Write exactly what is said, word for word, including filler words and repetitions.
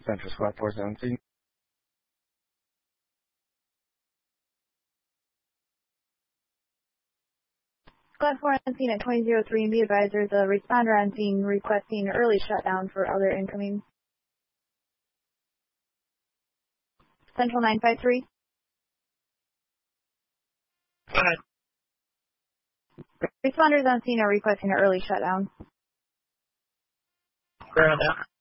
Central Squad four seventeen. Squad four on scene at twenty oh three, be advisor, the responder on scene requesting early shutdown for other incoming. Central nine five three. Go ahead. Responders on scene are requesting an early shutdown. Ground out.